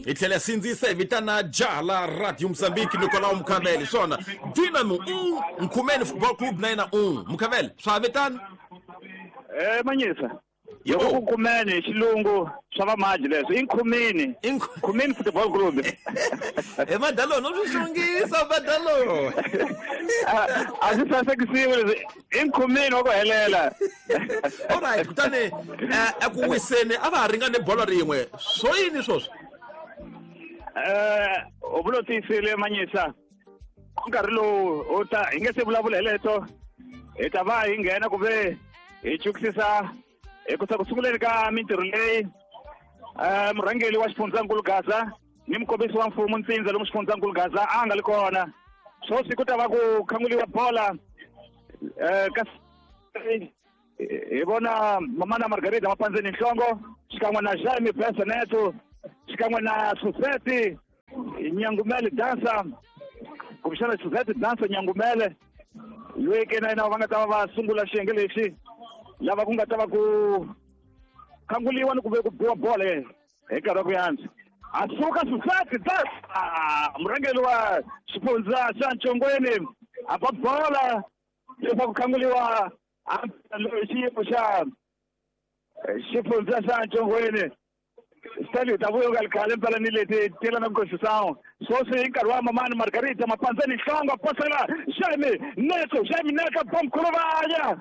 Ithele sinzise vitana jala Radio Mozambique Nicolau Mkaveli sona Dynamo Mkhumeni Football Club naina Mkaveli swa vitana Manyisa yoko Mkhumeni xilungu swa maji leso Inkhumeni Football Club madalo no swishongisa madalo asisasekisiwe Inkhumeni okuhelela Alright kutani akuwisene avaringane bolo rin'we so yini swoswo obulotisile Manyisa nkarhi lowu ota ingese vulavula leto eta va ingena kuve ichukisisa kusunguleni ka mintirho leyi murhangeli wa xifundzakulu Gaza ni mukombisi wa mfumo Ntsinza lomu xifundzakulu Gaza a nga li kona so siku ta va ku khanguliwa bola ka hi vona mamana Margarita Mapanzeni Nhlongo xikan'we na Jaime Bensoneto xikan'we na Suseti Nyangumele Dansa kumshana Suseti Dansa Nyangumele loyi ke na yena va nga ta va sungula xiyenge lexi lava ku nga ta va ku khanguliwa ni ku ve ku biwa bola eka ra ku yanzi asuka Suseti Dansa murhangeli wa xifundza xa Nchongweni a ba bola leswaku khanguliwa xiyimo xa xifundza xa Nchongweni stali ta vuyo kalkhale mpela ni leti tela na nkosisano so se nkarhi wa mamani Margarita Mapanzeni Nhlongo posela Jaime Neto bom kurovanya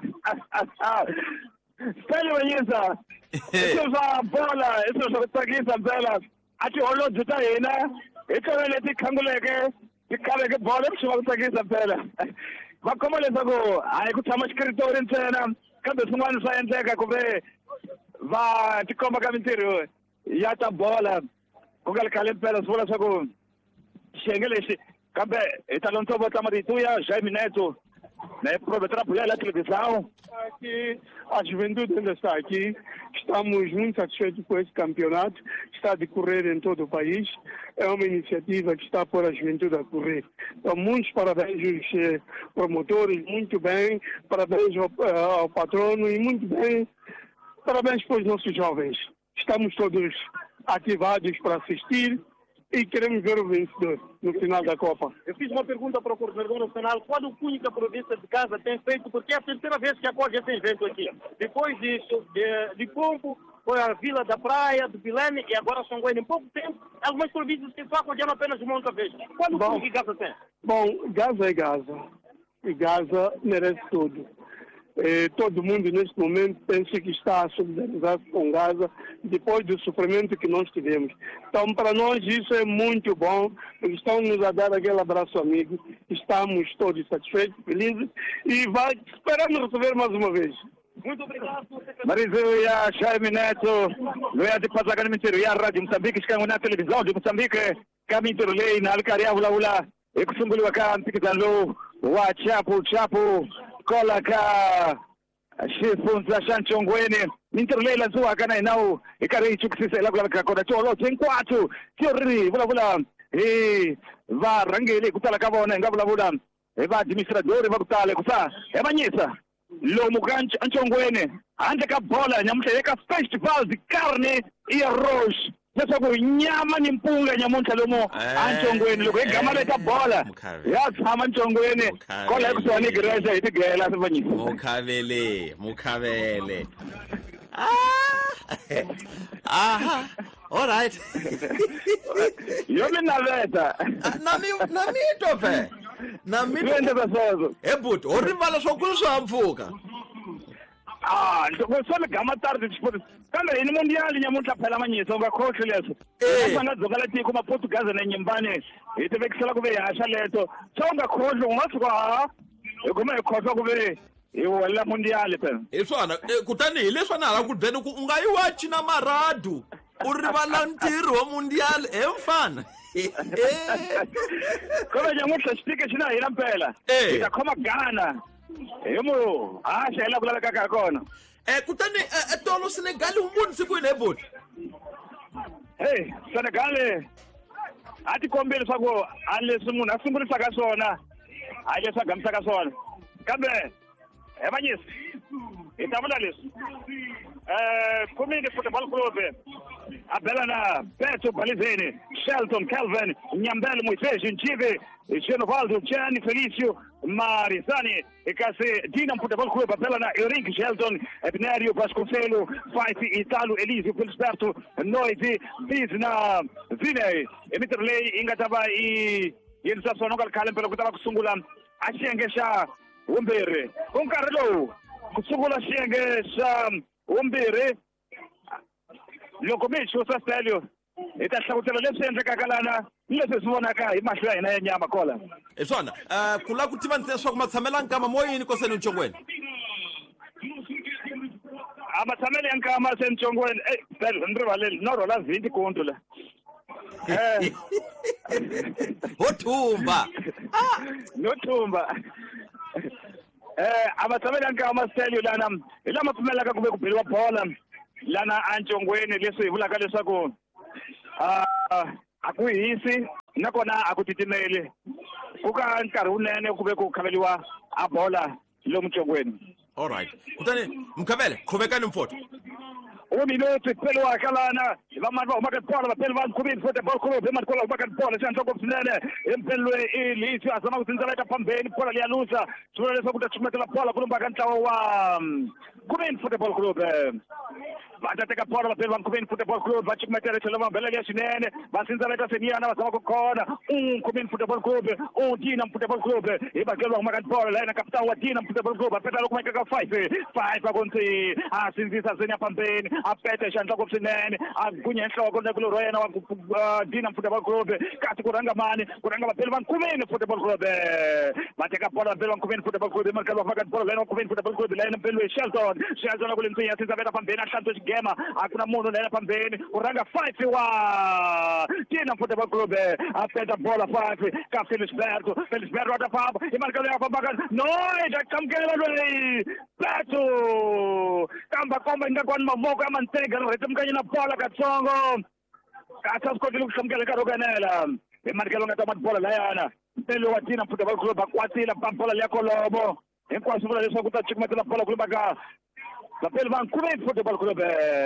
stali Manyisa eso va bola eso swo tsakisa mpela ati holobye ta hina eka leti khanguleke tikaveke bola swo tsakisa mpela va khoma leswaku hayi ku tshama xikiritori ntsena kambe swin'wana swa endleka ku ve va tikomba ka mintirho ya ta bola ku nga khale mpela swi vula swaku xiyenge lexi kambe hi ta lontsova ta marito ya Jaime Neto na provedra buya la televisão aqui a juventude ainda está aqui. Estamos muito satisfeitos com esse campeonato que está a decorrer em todo o país. É uma iniciativa que está a pôr a juventude a correr. Então, muitos parabéns aos promotores, muito bem. Parabéns ao patrono e muito bem. Parabéns para os nossos jovens. Estamos todos ativados para assistir e queremos ver o vencedor no final da Copa. Eu fiz uma pergunta para o coordenador nacional. Qual a única província de Gaza tem feito? Porque é a terceira vez que acolhe esse evento aqui. Depois disso, de Pombo, foi a Vila da Praia, do Bilene e agora São Goiânia. Em pouco tempo, algumas províncias que só acolheram apenas uma única vez. Qual o único que Gaza tem? Bom, Gaza é Gaza. E Gaza merece tudo. Todo mundo neste momento pensa que está a solidarizar-se com Gaza depois do sofrimento que nós tivemos. Então, para nós isso é muito bom, porque estão-nos a dar aquele abraço amigo, estamos todos satisfeitos, felizes e esperamos receber mais uma vez. Muito obrigado. Marizu ya Jaime Neto loya di pasagana mintirho ya Radio Mozambique xikan'we na televisão de Moçambique ka mintirho leyi na ri karhi ya vulavula hi ku sunguliwa ka mphikizano lowu wa chapu kola ka xifundza xa Nchongweni mintirho leyi landziwaka na hinawu hi karhi hi chukisisa hi la ku laveka kona tiholobye hinkwato ti ri vulavula hi varhangeli hi ku tala ka vona hi nga vulavula hi vaadministradori va ku tala hi ku sa hi Manyisa lomu ka Nchongweni handle ka bola nyamuntlha eka festival de carne e arroz leswaku nyama ni mpunga nyamuntlha lomu Nchongweni loko hi gama leta bola ya tshama Nchongweni kola hi kusuhani gereza hi tigela swi Manyisa Mukavele aha all right yo mi naveta nami tope nami twende basozo but orivala swakulu swihahampfhuka loko swo mi gama tardi xipoti kambe yini mundiali nyamuntlha phela Manyisa u nga khohlwi leswo va nga dzokela tiko maPortugal na Nyimbane hi ti vekisela ku ve hi haxa leto so u nga khohlwi u nga suka hi kuma hi khohlwa ku ve hi wela mundiali phela hi swona kutani hi leswi na hala ku byeni ku u nga yi wachi na maradu u rivala ntirho wa mundiali mfana kova nyamuntlha xitike xi na hina mpela hi ta khoma Ghana hi mu haxa hi la ku lavekaka hi kona kutani tolo Senegal umboni siku yini eboti Senegal a ti kombeli leswaku a leswi munhu a sungurisaka swona a leswi a gamisaka swona kambe Manyisa Itavula leswi. Community Football Club. Abelana, Beto Balizeni, Shelton, Calvin, Nyambele, Moises, Njive, Genovaldo, Gianni, Felicio, Marizani, Case, Dinam Football Club, Abelana, Eric, Shelton, Ebnerio, Vasconcelo, Faifi, Italo, Elisio, Filsberto, Noisy, Bizna, Vine, Emitrley, Ingataba, Yensasonogal Kalem, Pelokutaba Sungula, Ashengesha, Umbere, Uncarlo, Sungula Shengesha, Umbere, loko misho sa stelio ita hlawutela leswi endlekaka lana leswi swi vonaka hi mahlo ya hina ya nyama kola swona kula ku tivanisa leswaku ma tshamela nkama moyini koseni Nchongweni amatshamele ya nkama senchongweni ndzi rivaleli no rola 20 konto la Hothumba nothumba amatshamele ya nkama stelio lana ilama pfumelaka ku ve ku beliwa bola lana Anchongweni leswi hi vulaka leswaku aku hisi nakona aku titimeli ku ka nkarhi wunene ku ve ku khaveliwa a bola lomu Nchongweni. All right kutani Mkhabele khuvekani mfotho minuti peliwa kalana vamani va humaka bola vapeli va Community Football Club vamani kola humaka bola xa nhloko swinene empelwe ilisi azama ku tsindzela phambeni bola liya lusa swivula leswaku ta chumetela bola ku lumba ka ntlawa wa Community Football Club va ta teka bola vapeli va Community Football Club va chumetela tlhelo va mbela liya swinene va tsindzela seniyana va zama ku kona Community Football Club Dinam Football Club hi vakeli va humaka bola la yena kapitani wa Dinam Football Club apeta loko makeka 5 akonsi a sindzisa seniya phambeni apete xandla ko swinene a gunya nhloko nekulo ro yena wa Dinam Football Club kasi ku ranga mani ku ranga vapeli va Community Football Club va teka bola vapeli va Community Football Club markelo va faka bola lena wa Community Football Club lena mpelwe Shelton ku lentsini ya sindzaveta phambeni a hlantswa xigema a ku na munhu lena phambeni ku ranga 5 wa Dinam Football Club apeta bola 5 ka Felisberto ata famba i markelo ya famba no ita kamkela loyi Beto kamba komba ingakwani mavoko ya mantega rete mkanye na bola katsongo kasa sikotile ku hlamukela nkarhi wo kanela hi markelo nga ta bola layana mpelo wa Dinam Football Club akwatile bola liya kolomo hinkwaswo vula leswaku ta chukumetela bola ku lumba ka vapeli va Community Football Club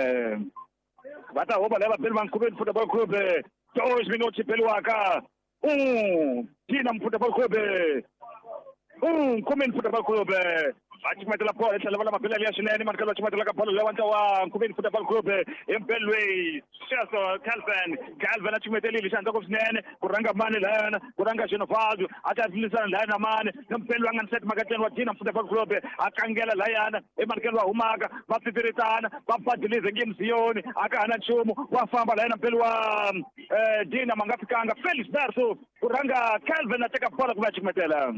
va ta hoba lava vapeli va Community Football Club 2 minuti peliwaka Dinam Football Club Community Football Club va chumetela bola tlhela va lava phela liya swinene markelo va chumetela ka bola lewa ntla wa Community Football Club empelwe Calvin a chumetelile xandla ko swinene ku ranga mani lana ku ranga Genovaldo a ta zilisana lana mani empelwe a nga nseti makateni wa Dinam Football Club a kangela layana emarkelo va humaka va pipiritana va badilize ngimziyoni a ka hana nchumu wa famba layana mpelwe wa Dinam a nga fikanga Felisberto ku ranga Calvin a teka bola ku va chumetela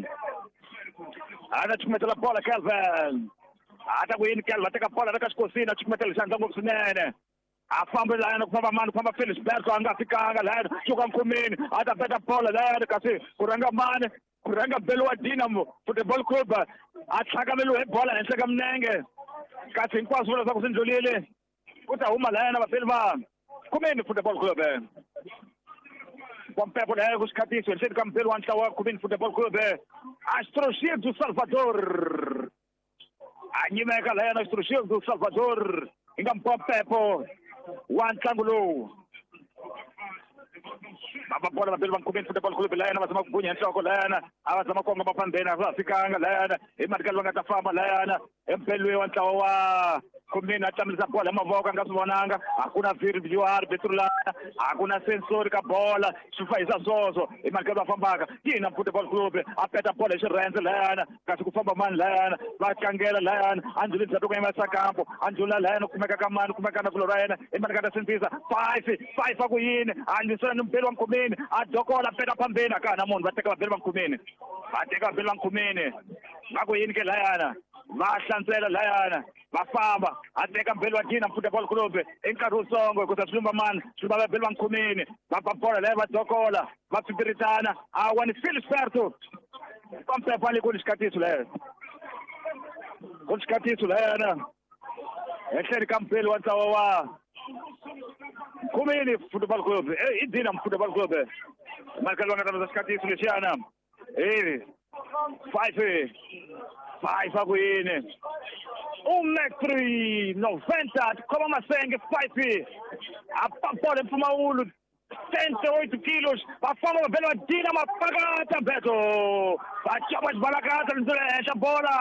ana chumetela bola Calvin ata ku yini Calvin teka bola eka xikosini a chumetela xandla ngopfu swinene a famba layana ku famba mani ku famba Felisberto a nga fikanga layana xuka nkhumeni a ta beta bola layana kasi ku ranga mani ku ranga mpelo wa Dinam Football Club a tlhakameliwe hi bola henhla ka minenge kasi hinkwaswo vula leswaku swi ndlulile ku ta huma layana vapeli va Community Football Club Pompepo leyo kusikhathisi wenhleni ka mpeli wa ntlawa wa Community Football Club Astrociego do Salvador a nyimeka layana Astrociego do Salvador inga Pompepo wa ntlangu lowu va bola vapeli va Community Football Club layana va zama ku gunya nhloko layana a va zama konga mafambeni a va fikanga layana hi markelo va nga ta famba layana empelwe wa ntlawa wa Community a tlamisa bola hi mavoko a nga swi vonanga a ku na video arbitro lana a ku na sensori ka bola swi fayisa swoswo hi markelo va fambaka Dinam Football Club a peta bola hi xirhendze layana kasi ku famba mani layana va tlangela layana a ndlulisa to ku yimasa kampo a ndlula layana kumeka ka mani kumeka na kulo ra yena hi marka ta sindzisa 5 a ku yini a ndlisana ni mpeli wa Community a dokola peta phambeni a ka hana munhu va teka vapeli va Community va teka vapeli va Community va ku yini ke layana va hlantswela layana va famba a teka mpeli wa Dinam Football Club enkarhi wuntsongo kuza swi lumba mani swi lumba vapeli va Community va ba bola leyo va dokola va pipiritana a wani Felisberto Pompepo ali ku ni xikatiso leyo ku xikatiso layana ehleni ka mpeli wa ntlawa wa Community Football Club i Dinam Football Club marka lo nga ta xikatiso lexiyana 5 a ku yini 1,90 m, como Masenga, Pipe, a bola em Pumaulo, 78 quilos, a forma pela Dinamo Pagata, Beto, a chama de Balagata, a bola.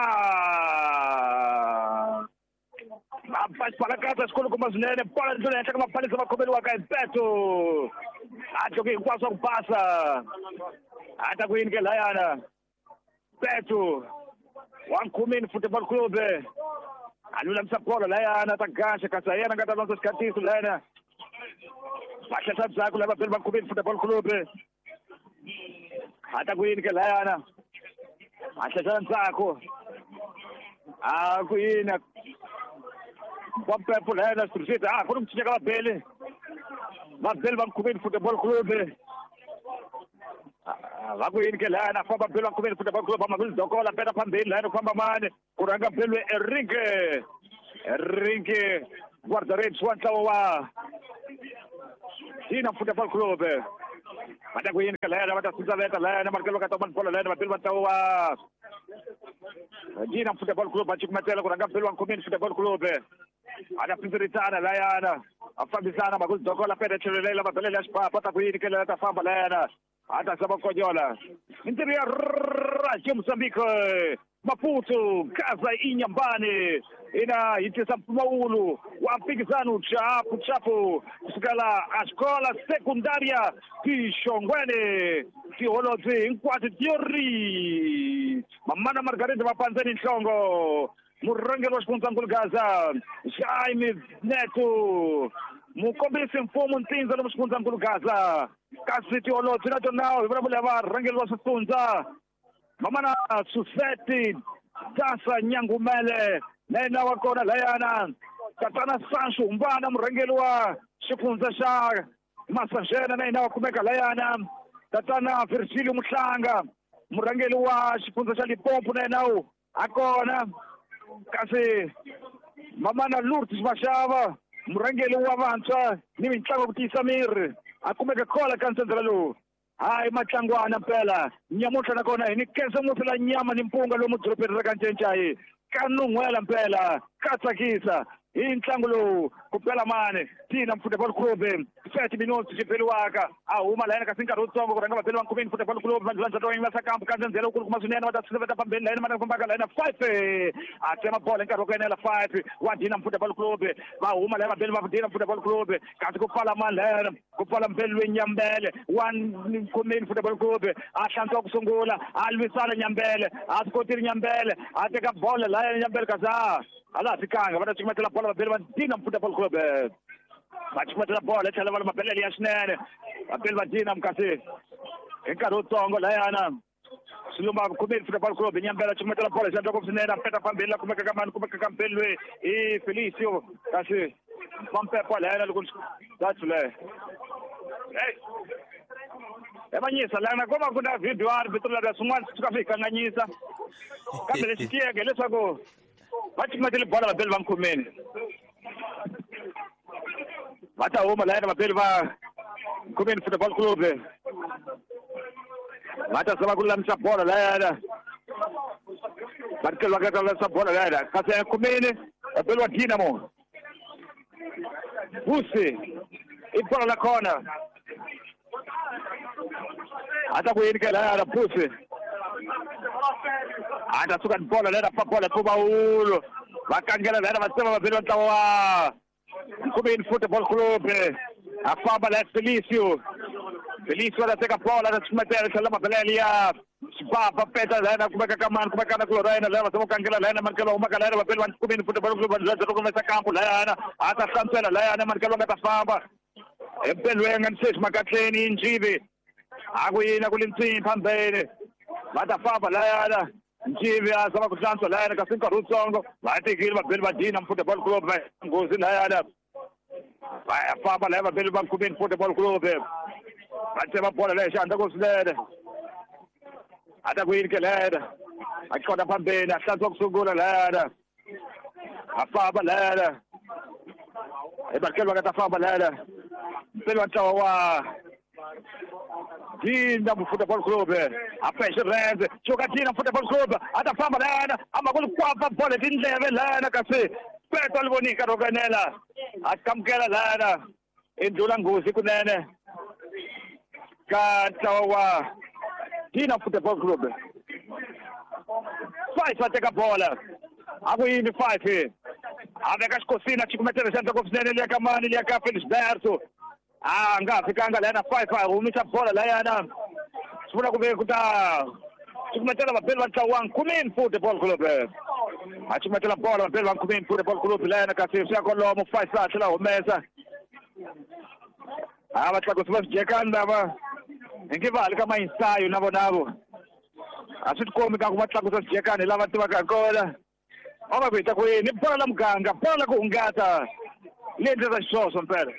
Faz para casa, escolha como as mulheres, bola de durante, uma palha vai comer o Beto. A joguei quase um passa. A tá com que Laiana. Beto. One Kumin Futebol Clube. Anulam sa bola Laiana tagansha kasayana ngata lanças cartis Laiana. Baixa sabe saco leva pelo One Kumin Futebol Clube. A tá com que Laiana. Baixa saco. A Kuina. Pompe por Laiana surgida. Ah, quando chega a Bele. Mabel One Kumin Futebol Clube. Vakuini ke lana famba pelo Kumeni Futebol Clube amagulu dokola pera pambili lana famba mane kuranga pelo Enrique guarda-redes Wantawa Dinamo Futebol Clube mata kuini ke lana mata suzaleta lana markelo kataman polo lana pelo Wantawa Dinamo Futebol Clube achikumatela kuranga pelo Kumeni Futebol Clube ada pinturitana lana afambisana magulu dokola pera chelela batele aspa pata kuini ke lana famba lana Ada sama Kojola. Interior Rádio Moçambique. Maputo, Casa Inhambane. Ina itisa Pumaulo. Wampigizano chapo. Skala a escola secundária de Xongwene. Teologia em quatro teori. Mamana Margarida Mapanzani Xongo. Murangelo Espontangulo Gaza. Jaime Neto. Mukombisi mfumo ntinza lo msifunza nkulu Gaza kasi tiolo tinatonao ibra muleva rangelo wasifunza mamana Suseti Tasa Nyangumele nena wakona Laiana Katana Sancho umbana mrangelo wa sifunza sha Masajena nena wakumeka Laiana Katana Virgilio Mutlanga mrangelo wa sifunza sha Limpopo nena akona kasi mamana Lourdes Mashava Murangeli wavantshwa ni mitlangu kutisamiri akumeka kola kansendzelo hayi matlangwana mpela nyamuhla nakona ni kense muthi la nyama ni mpunga lomu dropeni kancencayi kanunghwela mpela katsakisa intlangu lowu kuphela mane thina Futebol Clube 7 minutos xipeliwaka a huma la yena kasi nkarhi wutsongo ku rhanga vapheli va Kumeni Futebol Clube vandla to yinga sakampu kandzenzela ukulu kuma swinene va ta sivela ta pambeni la yena mana kumbaka la yena 5 a tsema bola nkarhi wo kenela 5 wa Dinamo Futebol Clube va huma la vapheli va Dinamo Futebol Clube kasi ku pfala mani la yena ku pfala mpeli Nyambele wa Kumeni Futebol Clube a hlantswa ku sungula a lwisana Nyambele a swi kotile Nyambele a teka bola la yena Nyambele kaza ala fikanga va ta chimatela bola vapheli va Dinamo Futebol Clube Bachimatela bola tlhela va mapeleli ya swinene vapheli va Dinamo kasi hi nkarhi wutsongo layana silumba Kumeni Futebol Clube Nyambela chimatela bola xandla ku swinene apeta phambili la kumeka ka mani kumeka ka mpelwe i Felicio kasi pampepo layana loko dathule Emanyisa lana koma kuna video arbitro la swin'wana swi suka fika nganyisa kambe lexi tiyeke leswaku va chimatela bola vapheli va Kumeni Mata huma la yena vapheli va Kumeni Futebol Clube Mata sama kulamisa bola la yena Markelo akatalasa bola la yena kasi Kumeni vapheli va Dinamo Busi ibola la kona Ata kuyinika la yena Busi Ata suka bola la yena pa bola Pumaulo vakangela la yena vasema vapheli va ntlawa Kumeni Futebol Clube afamba la Felicio anateka bola anachimatela tlhela mapeleli ya xibaba peta lana kumeka ka mani kumeka na Lorena lana vasema kangela lana markelo huma ka lana vapheli va Kumeni Futebol Clube vandla to kumesa kampu lana ata hlantswela lana markelo nga ta famba empelweni nga nisesi makatleni Njivi akuyina kulintsini phambeni va ta famba lana Njivi azama ku hlantswa lana kasi nkarhi wutsongo va tekile vapheli va Dinamo Futebol Clube va ngozi lana famba la vapheli va Kumeni Futebol Clube va tsema bola leyi xandla ku swinene a ta ku yini ke lena a xota phambeni a hlantswa ku sungula lena a famba lena i vapheli va nga ta famba lena mpeli wa ntlawa wa Dinamo Futebol Clube, a fecha rende, jogatina Futebol Clube, atafamba lana, amagulu kwapa bola tindlebe lana kasi, Petro Albonika roganela, akamkela lana, indula nguzi kunene, katawa, Dinamo Futebol Clube, 5 wateka bola, akuyini 5, aveka xikosina chikumetela xandla kofinene liyakamani liyaka Felisberto, ngafikanga lana 5 humisa bola layana sifuna kube kuta chikumetela mapeli vantlawang Kunene Football Club achimetela bola mapeli van Kunene Football Club layana kasi siyakolomo 5 sathi la humesa vatlakusi va swijekani lava hi nge vali ka mainsayo na vonavo a swi tikomi ka ku va tlakusa swijekani lava tivaka kona va va ku hita ku yini bola la muganga bola la ku hungata lendlesa xiswoswo mpela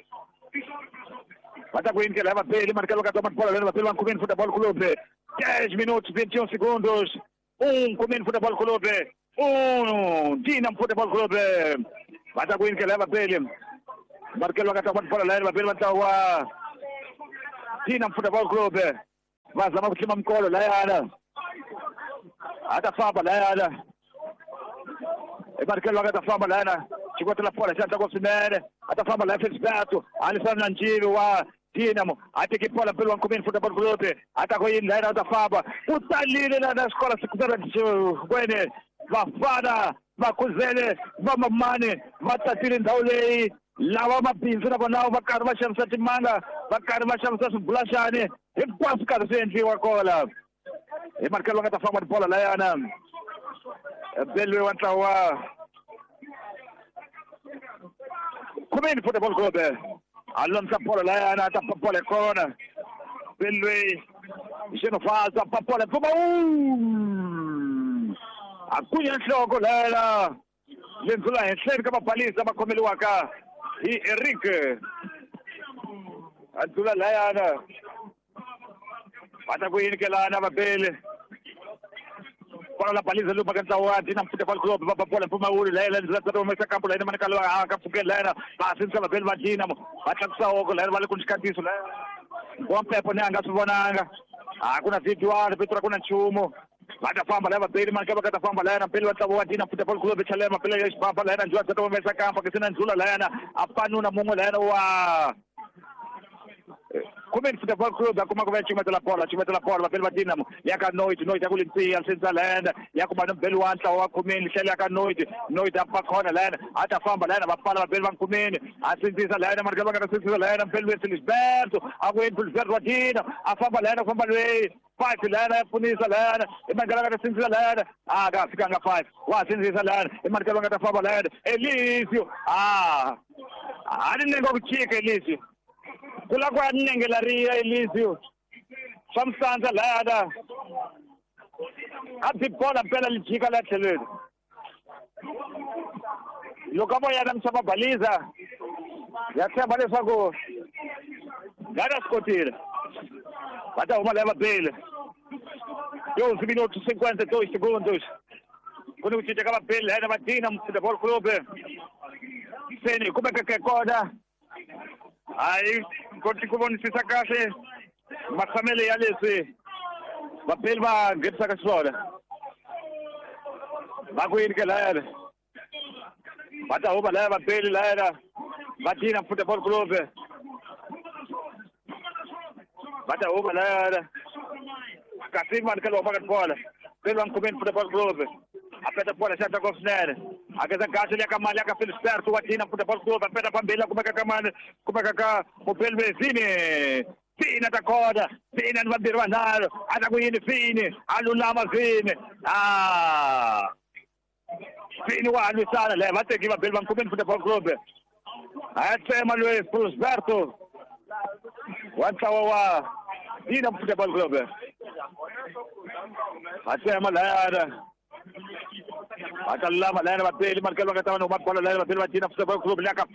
Bata Queen que leva bem, marca o cartão bola, leva pelo Kunene Futebol Clube. 10 minutos, 21 segundos. Kunene Futebol Clube. Dinamo Futebol Clube. Bata Queen que leva bem. Marca o cartão bola, leva pelo Dinamo Futebol Clube. Vaza ma kutima mkolo la yana. Atafamba la yana. Marca o atafamba la yana. Chegou pela fora, já jogou Sinene. Atafamba la Felisberto. Alisson Nanjiro wa Dinamo, ateke bola pelo Kunene Futebol Clube, atacou ele na da Faba, o talino na escola secundária de Gwene, Vafana, Vakuzele, Vamamane, Vatatiri Ndaulei, Lava Mapinzo na Bonao, Vakarva Shamsa Timanga, Vakarva Shamsa Bulashane, e quase cada centro a cola. E marcou a Faba de bola Laiana. Belo Antawa. Kunene Futebol Clube. Allonza bola Laiana, tappa bola con Bellui, Xenofaz, tappa bola, Acunha gioco Laiana, Lenzula cerca ma palisa ma come Luaka, e Enrique, Antula Laiana, Pataguin che la nava bene, la palisa Lupa Cantawa, Dinamo Futebol Clube, va bola Puma Uri, Laiana, Zlataro Messa Campo, Laiana Mancalo, Capuquelena, Passinza la Belva Dinamo, Pataksaoko, Laiana vale com Scatiso, Buon Pepo Nanga Suvananga, kuna Viduar, Petro kuna Chumo, Atafamba leva bene, mancava che Atafamba Laiana, pelo Tawa Dinamo Futebol Clube, Chalema, pelo Spapa Laiana, Zlataro Messa Campo, che se ne Zula Laiana, Appanuna Mungo Laiana, wa Kunene Futebol Clube, acum come ci mette la bola per Dinamo, Yaka noite a Olimpia, senza land, Yakuma non Beluanta o Kunene, Yaka noite a Pacona land, Atafamba land, va palla per Kunene, a senza land, marcava che senza land, per Felisberto, a Felisberto Dinamo, a Famba land, con Balway, 5 land, Punisa land, e marcava che senza land, ficanga 5, wa senza land, e marcava che Famba land, Elisio, didn't go chica Elisio. Kula kwa nengela ria Elisio Samsanza lada Abdi bola pela lichika la thelweni Loko moya msama baliza yathemba leswaku ngana skotile Bata uma leva bele 12 minutos 52 segundos Quando o chega bele era Dinamo Futebol Clube Seni como é que coda Aí, quando comunica kahle, makamele ya leswi, vapeli va nghenisa ka swona. Va ku yini ke layana? Va ta huma laya vapeli layana, va Dinamo Futebol Clube. Va ta huma layana. Kasi man ka lo pagat bola. Pelo Kunene Futebol Clube. Apeta bola certa com Sinene. Akeza kahle ya kamali ya Felisberto wa Dinamo Futebol Clube. Apeta pambela como é que o Belve Fine da corda, Fine non va birvanaro, Adaguini Fine, Allunama Fine. Fine wa Alvisana, leva te che va Belvan Kunene Futebol Clube. Atsema lui Felisberto. Wanta wa Dinamo Futebol Clube. Atsema la Atallama lana mapeli marcalo che stavano bola lana per Dinamo Futebol Clube laka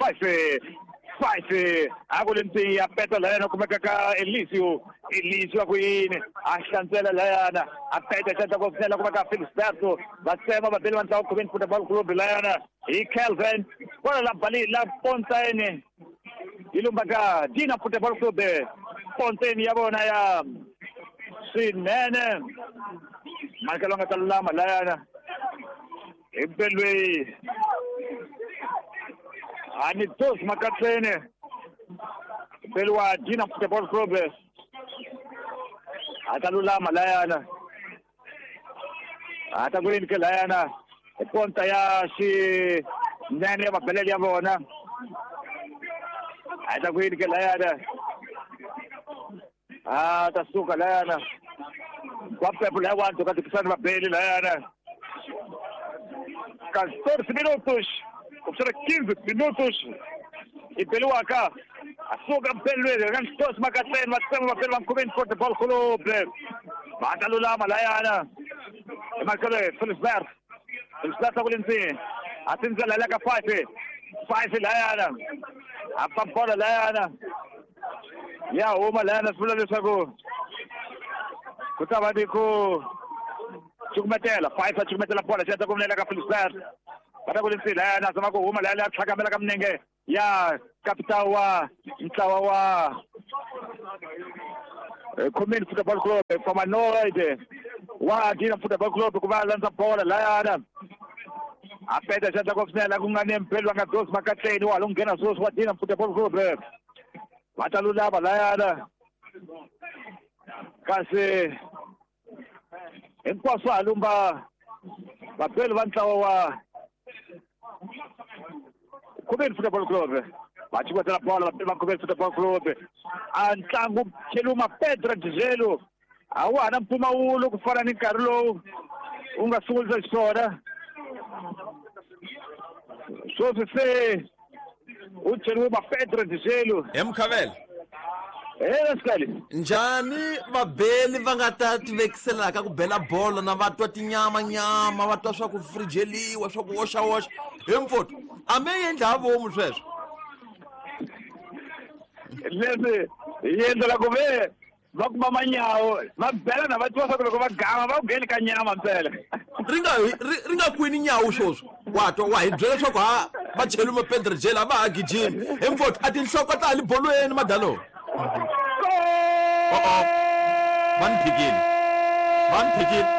5 Olimpia apeta lana come che Elisio Queen a chancela lana apeta certa confela come che Felisberto Bassema va per Kunene Futebol Clube lana e Kelvin quella la ponta ene ilumbaga Dinamo Futebol Clube ponteni ya vona ya swinene Michael nga talulama layana empelwe ani dos makatsene pelwa Dina Football Club atalulama layana atakwini ke layana ponta ya si nene mabeleli ya vona atakwini ke layana tasuka layana kwapepula yabantu katikisana mabeli layana 14 minutos opsera 15 minutos ipelwa ka asuka mpelwe kan tos makaten mapel mangkumen Football Club batalulama layana Marcelo Felisbert akulinsi atinza lalaka five layana apampola layana ya uma layana sula lesako kutaba diko chukumetela five chukumetela bola siyata kumnela ka Felisbert batakulinsi layana sama ko uma layana thakamela kamnenge ya kapitawa wa mtawa wa Community Football Club from Anoide wa Dina Football Club kubalanza bola layana apeta siyata kumnela kungane mpelwa nga dos makatseni walungena soso wa Dina Football Club batalulaba layana kasi hinkwaswo halumba vapeli va ntlawa wa Community Football Club va chikwetela bola vapeli va Community Football Club a ntlangu Cheluma Pedro Dzelo a wa ha na mpfumawulo ku fana ni nkarhi lowu u nga sungulisa xiswona sweswi se u Cheluma Pedro Dzelo Mkhabela skali njhani vabeli va nga ta tivekiselaka ku bela bolo na va twa tinyama va twa swa ku frijeliwa swa ku woxa hi mpfuto a me endla havomu sweswo leswi hi endlela ku ve va kuma manyawo va bela na va twa swa ku loko va gama va ku ngheni ka nyama mpela ri nga kwini nyawu swoswo watwa wa hi byela leswaku va Cheluma Pedro Dzelo a va ha gijimi hi mpfuto a tinhloko ta hali bolweni madalo van phikile